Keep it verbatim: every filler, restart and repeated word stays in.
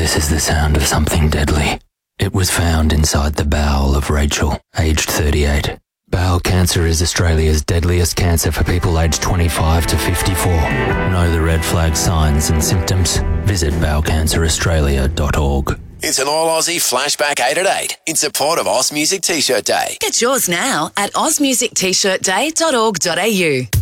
This is the sound of something deadly. It was found inside the bowel of Rachel, aged thirty-eight. Bowel cancer is Australia's deadliest cancer for people aged twenty-five to fifty-four. Know the red flag signs and symptoms? Visit bowel cancer australia dot org. It's an All Aussie Flashback eight at eight in support of Oz Music T-Shirt Day. Get yours now at oz music t shirt day dot org dot a u.